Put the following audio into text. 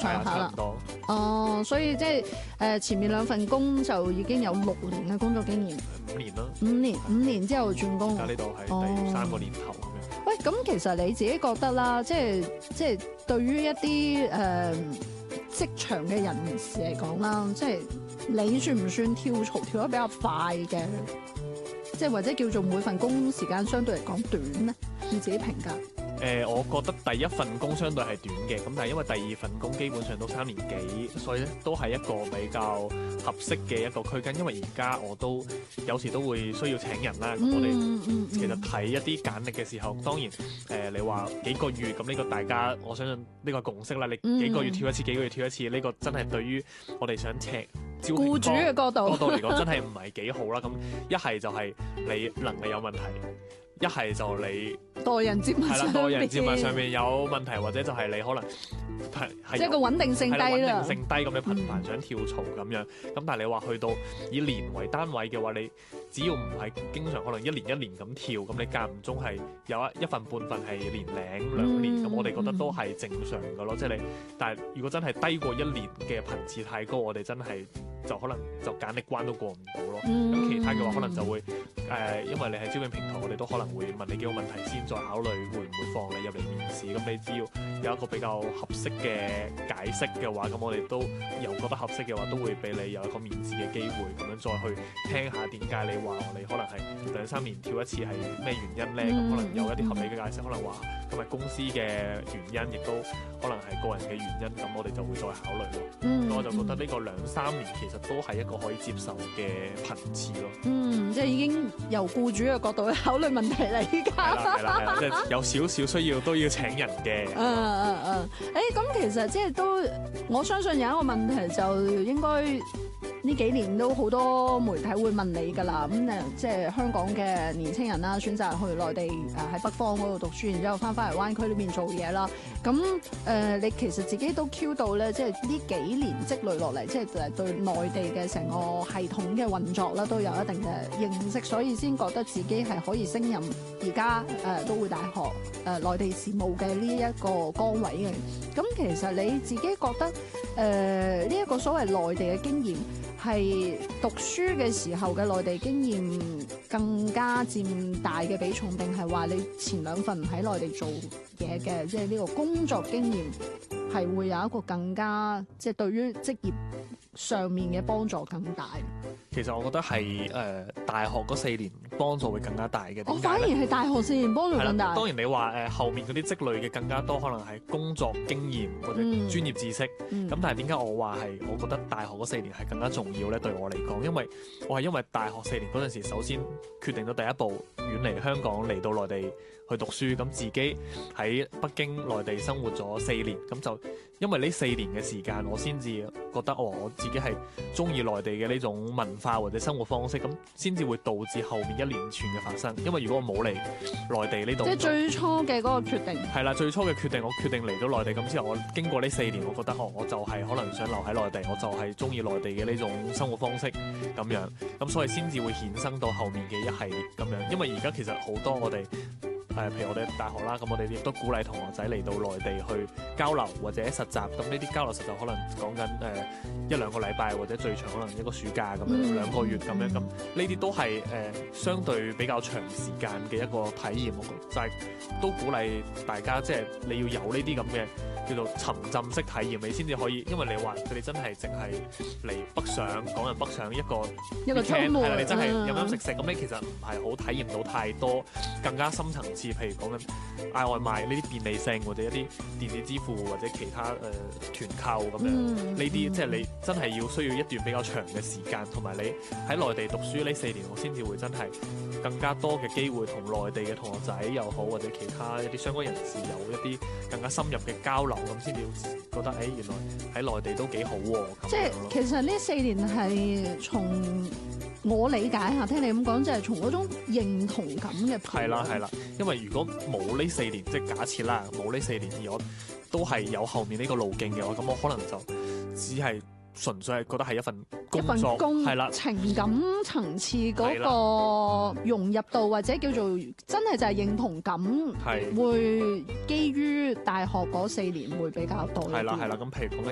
上下啦。 差唔多哦，所以即係前面兩份工就已經有6年嘅工作經驗。 5年啦， 5年之後轉工。 而家呢度係第3個年頭咁樣。 喂，咁其實你自己覺得啦，即係對於一啲職場嘅人士嚟講啦，即係你算唔算跳槽跳得比較快嘅？即係或者叫做每份工時間相對嚟講短咧？你自己評價？ 我覺得第一份工相對係短嘅，咁但係因為第二份工基本上都3年幾，所以咧都係一個比較合適嘅一個區間。因為而家我都有時都會需要請人啦，咁我哋其實睇一啲簡歷嘅時候，當然你話幾個月咁呢個大家我相信呢個係共識啦。你幾個月跳一次，幾個月跳一次，呢個真係對於我哋想招聘僱主嘅角度嚟講真係唔係幾好啦。咁一係就係你能力有問題，一係就你待人接物係啦，待人接物上面有問題，或者就係你可能係即係個穩定性低啦， 穩定性低咁，你頻繁想跳槽咁樣。咁但係你話去到以年為單位嘅話，你只要唔係經常可能一年咁跳，咁你間唔中係有一份半份係年零2年，咁我哋覺得都係正常嘅咯。即係你，但係如果真係低過1年嘅頻次太高，我哋真係就可能就簡歷關都過唔到咯。咁其他嘅話可能就會因為你係招聘平台，我哋都可能會問你幾個問題先，再考慮會唔會放你入嚟面試。咁你只要有一個比較合適嘅解釋嘅話，咁我哋都又覺得合適嘅話，都會俾你有一個面試嘅機會，咁樣再去聽下點解你話你可能係2-3年跳一次係咩原因咧？咁可能有一啲合理嘅解釋，可能話咁係公司嘅原因，亦都可能係個人嘅原因，咁我哋就會再考慮咯。我就覺得呢個2-3年其實都係一個可以接受嘅頻次咯。 即係已經由僱主嘅角度去考慮問題啦，依家係啦，即係有少少需要都要請人嘅。 咁其實即係都我相信有一個問題就應該呢幾年都好多媒體會問你㗎啦。即係香港嘅年青人啦，選擇去內地喺北方嗰度讀書，然之後翻嚟灣區呢邊做嘢啦。咁你其實自己都 Q 到咧，即係呢幾年積累落嚟，即係對內地嘅成個系統嘅運作啦，都有一定嘅認識，所以先覺得自己係可以升任而家都會大學內地事務嘅呢一個崗位嘅。咁其實你自己覺得呢一個所謂內地嘅經驗係讀書嘅時候嘅內地經驗更加佔大嘅比重，定係話你前2份喺內地做嘢嘅，即係呢個工作經驗係會有一個更加即係對於職業上面嘅幫助更大？ 其實我覺得係大學嗰4年幫助會更加大嘅。 我反而係大學4年幫助更大。 當然你話後面嗰啲積累嘅更加多，可能係工作經驗或者專業知識。咁但係點解我話係我覺得大學嗰4年係更加重要咧？對我嚟講，因為我係因為大學4年嗰陣時，首先決定咗第一步遠離香港嚟到內地去讀書，咁自己喺北京內地生活咗4年，咁就因為呢4年嘅時間，我先至覺得我自己係中意內地嘅呢種文化或者生活方式，咁先至會導致後面一連串嘅發生。因為如果我冇嚟內地呢度， 即係最初嘅嗰個決定。係啦，最初嘅決定，我決定嚟到內地，咁之後我經過呢4年，我覺得我就係可能想留喺內地，我就係中意內地嘅呢種生活方式咁樣，咁所以先至會衍生到後面嘅一系列咁樣。因為而家其實好多我哋譬如我哋大學啦，咁我哋亦都鼓勵同學仔嚟到內地去交流或者實習。咁呢啲交流實習可能講緊1-2個禮拜，或者最長可能1個暑假咁樣2個月咁樣。咁呢啲都係相對比較長時間嘅一個體驗。我覺得就係都鼓勵大家，即係你要有呢啲咁嘅叫做沉浸式體驗，你先至可以。因為你話佢哋真係淨係嚟北上，港人北上一個週末，係啦，你真係飲飲食食，咁你其實唔係好體驗到太多更加深層次。譬如講緊嗌外賣呢啲便利性，或者一啲電子支付或者其他團購咁樣，呢啲即係你真係要需要一段比較長嘅時間，同埋你喺內地讀書呢4年，我先至會真係更加多嘅機會同內地嘅同學仔又好，或者其他一啲相關人士有一啲更加深入嘅交流，咁先至覺得原來喺內地都幾好喎。 即係其實呢4年係從我理解下，聽你咁講，就係從嗰種認同感嘅。 係啦，因為如果冇呢4年，即係假設啦，冇呢4年而我都係有後面呢個路徑嘅話，咁我可能就只係純粹係覺得係一份工，係啦， 情感層次嗰個融入度，或者叫做真係就係認同感，會基於大學嗰4年會比較多。 係啦，咁譬如講緊